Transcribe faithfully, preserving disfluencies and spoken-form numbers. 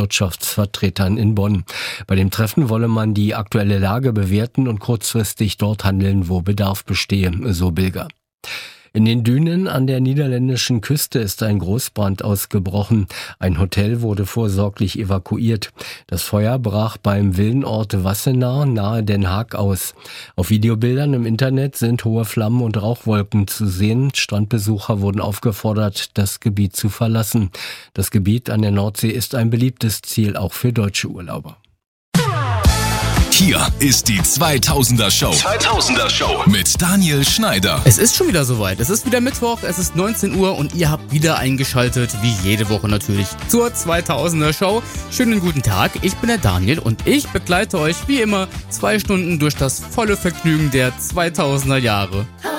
Wirtschaftsvertretern in Bonn. Bei dem Treffen wolle man die aktuelle Lage bewerten und kurzfristig dort handeln, wo Bedarf bestehe, so Bilger. In den Dünen an der niederländischen Küste ist ein Großbrand ausgebrochen. Ein Hotel wurde vorsorglich evakuiert. Das Feuer brach beim Villenort Wassenaar nahe Den Haag aus. Auf Videobildern im Internet sind hohe Flammen und Rauchwolken zu sehen. Strandbesucher wurden aufgefordert, das Gebiet zu verlassen. Das Gebiet an der Nordsee ist ein beliebtes Ziel auch für deutsche Urlauber. Hier ist die zweitausender Show. zweitausender Show mit Daniel Schneider. Es ist schon wieder soweit. Es ist wieder Mittwoch, es ist neunzehn Uhr und ihr habt wieder eingeschaltet, wie jede Woche natürlich, zur zweitausender Show. Schönen guten Tag, ich bin der Daniel und ich begleite euch wie immer zwei Stunden durch das volle Vergnügen der zweitausender Jahre.